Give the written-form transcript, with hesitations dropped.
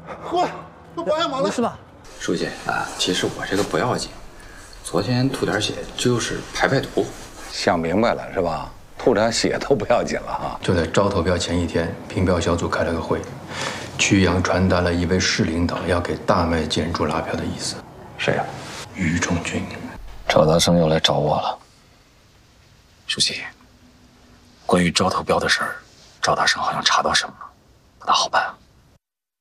过来，都帮下忙了。 没事吧？ 书记啊，其实我这个不要紧，昨天吐点血就是排毒。 想明白了是吧？吐点血都不要紧了啊！ 就在招投标前一天，评标小组开了个会，曲阳传达了一位市领导要给大麦建筑拉票的意思。 谁呀？ 于中军。 赵大生又来找我了。书记，关于招投标的事儿，赵大生好像查到什么了，不大好办。